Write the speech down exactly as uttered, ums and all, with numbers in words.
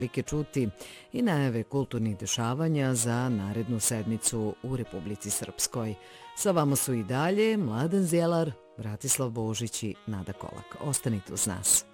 prilike čuti i najave kulturnih dešavanja za narednu sedmicu u Republici Srpskoj. Sa vama su i dalje Mladen Zjelar, Bratislav Božić i Nada Kolak. Ostanite uz nas.